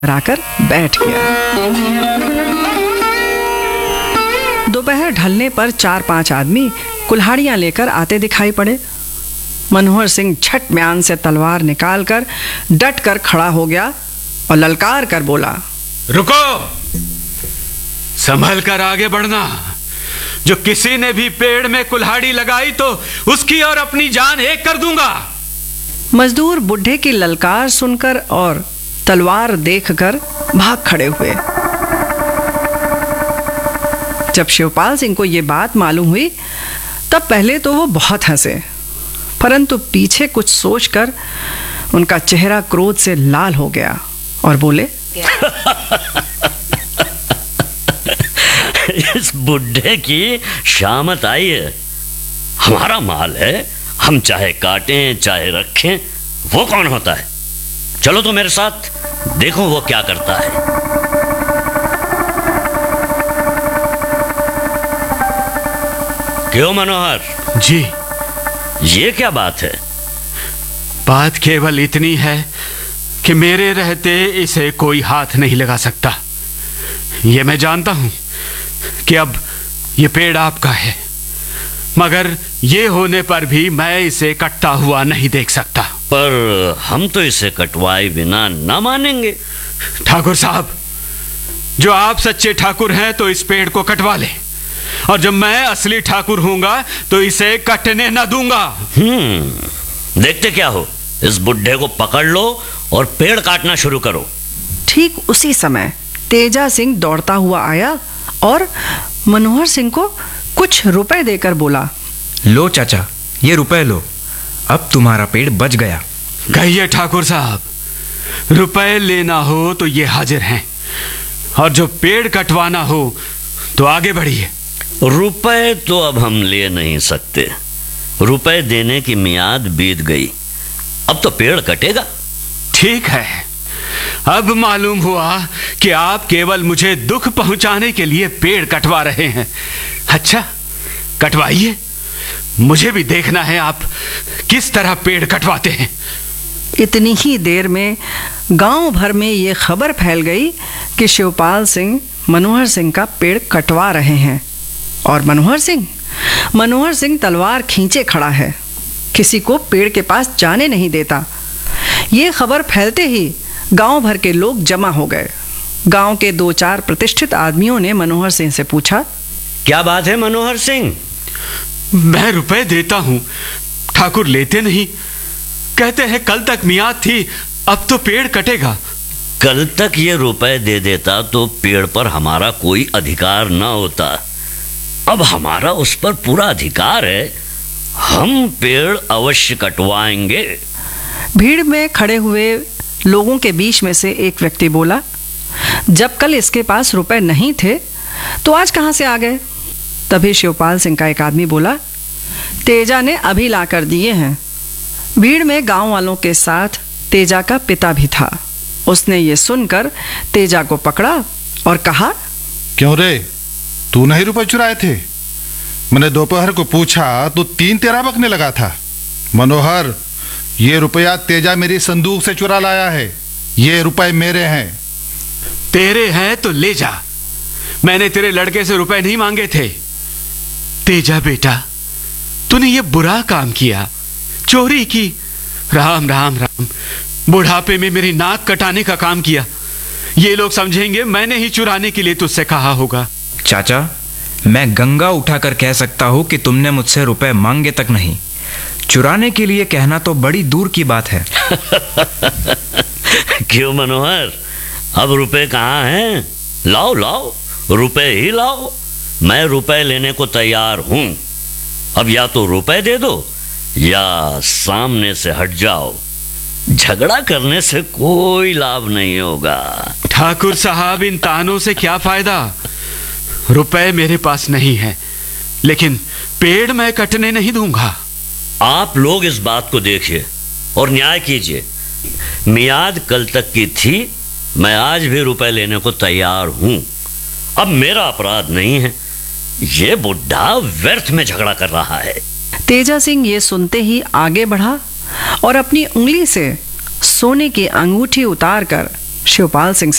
आकर बैठ गया। दोपहर ढलने पर 4-5 आदमी कुल्हाड़ियां लेकर आते दिखाई पड़े। मनोहर सिंह झट म्यान से तलवार निकालकर डट कर खड़ा हो गया और ललकार कर बोला, रुको, संभल कर आगे बढ़ना। जो किसी ने भी पेड़ में कुल्हाड़ी लगाई तो उसकी और अपनी जान एक कर दूंगा। मजदूर बुढ़े की ललकार सुनकर और तलवार देखकर भाग खड़े हुए। जब शिवपाल सिंह को यह बात मालूम हुई तब पहले तो वो बहुत हंसे, परंतु पीछे कुछ सोचकर उनका चेहरा क्रोध से लाल हो गया और बोले, इस बुढ़े की शामत आई है। हमारा माल है, हम चाहे काटें चाहे रखें, वो कौन होता है? चलो तो मेरे साथ, देखो वो क्या करता है। क्यों मनोहर जी? ये क्या बात है? बात केवल इतनी है कि मेरे रहते इसे कोई हाथ नहीं लगा सकता। ये मैं जानता हूं कि अब ये पेड़ आपका है, मगर ये होने पर भी मैं इसे कटता हुआ नहीं देख सकता। पर हम तो इसे कटवाए बिना ना मानेंगे। ठाकुर साहब, जो आप सच्चे ठाकुर हैं तो इस पेड़ को कटवा ले, और जब मैं असली ठाकुर हूंगा तो इसे कटने न दूंगा। देखते क्या हो, इस बुढ़े को पकड़ लो और पेड़ काटना शुरू करो। ठीक उसी समय तेजा सिंह दौड़ता हुआ आया और मनोहर सिंह को कुछ रुपए देकर बोला, लो चाचा, ये रुपए लो, अब तुम्हारा पेड़ बच गया। कहिए ठाकुर साहब, रुपए लेना हो तो ये हाजिर हैं, और जो पेड़ कटवाना हो तो आगे बढ़िए। रुपए तो अब हम ले नहीं सकते, रुपए देने की मियाद बीत गई, अब तो पेड़ कटेगा। ठीक है, अब मालूम हुआ कि आप केवल मुझे दुख पहुंचाने के लिए पेड़ कटवा रहे हैं। अच्छा, कटवाइए, मुझे भी देखना है आप किस तरह पेड़ कटवाते हैं। इतनी ही देर में गांव भर में ये खबर फैल गई कि शिवपाल सिंह मनोहर सिंह का पेड़ कटवा रहे हैं, और मनोहर सिंह तलवार खींचे खड़ा है, किसी को पेड़ के पास जाने नहीं देता। ये खबर फैलते ही गांव भर के लोग जमा हो गए। गांव के 2-4 प्रतिष्ठित आदमियों ने मनोहर सिंह से पूछा, क्या बात है मनोहर सिंह? मैं रुपए देता हूं, ठाकुर लेते नहीं। कहते हैं कल तक मियाद थी, अब तो पेड़ कटेगा। कल तक ये रुपए दे देता तो पेड़ पर हमारा कोई अधिकार न होता, अब हमारा उस पर पूरा अधिकार है, हम पेड़ अवश्य कटवाएंगे। भीड़ में खड़े हुए लोगों के बीच में से एक व्यक्ति बोला, जब कल इसके पास रुपए नहीं थे तो आज कहां से आ गए? तभी शिवपाल सिंह का एक आदमी बोला, तेजा ने अभी ला कर दिए हैं। भीड़ में गांव वालों के साथ तेजा का पिता भी था। उसने ये सुनकर तेजा को पकड़ा और कहा, क्यों रे, तू नहीं रुपए चुराए थे? मैंने दोपहर को पूछा तो 3 तेरा बकने लगा था। मनोहर, ये रुपया तेजा मेरी संदूक से चुरा लाया है, ये रुपए मेरे हैं। तेरे हैं तो ले जा, मैंने तेरे लड़के से रुपए नहीं मांगे थे। तेजा बेटा, तूने ये बुरा काम किया, चोरी की। राम राम राम, बुढ़ापे में मेरी नाक कटाने का काम किया। ये लोग समझेंगे मैंने ही चुराने के लिए तुझसे कहा होगा। चाचा, मैं गंगा उठाकर कह सकता हूँ कि तुमने मुझसे रुपए मांगे तक नहीं, चुराने के लिए कहना तो बड़ी दूर की बात है। क्यों मनोहर, अब रुपए कहाँ हैं? लाओ लाओ, रुपए ही लाओ, मैं रुपए लेने को तैयार हूं। अब या तो रुपए दे दो या सामने से हट जाओ, झगड़ा करने से कोई लाभ नहीं होगा। ठाकुर साहब, इन तानों से क्या फायदा? रुपए मेरे पास नहीं है, लेकिन पेड़ मैं कटने नहीं दूंगा। आप लोग इस बात को देखिए और न्याय कीजिए। मियाद कल तक की थी, मैं आज भी रुपए लेने को तैयार हूं। अब मेरा अपराध नहीं है, ये बुढ़ा व्यर्थ में झगड़ा कर रहा है। तेजा सिंह ये सुनते ही आगे बढ़ा और अपनी उंगली से सोने की अंगूठी उतारकर शिवपाल सिंह